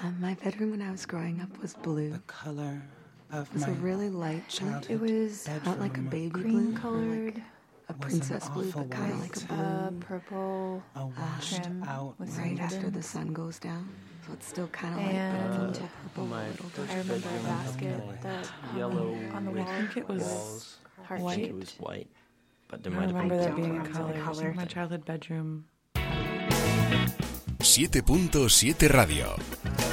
My bedroom when I was growing up was blue. The color of It was a really light childhood blue. It was not like a baby cream blue, colored, like a princess blue, but kind of like a blue. purple a washed trim out with Right some after the ribbons. sun goes down, so it's still kind of light, but it's a little purple, a My little first I remember a bedroom basket had that yellow on the with wall. I think it was walls. heart I think it shaped. was white, but there I might have remember been that being a different color. My childhood bedroom. 7.7 Radio.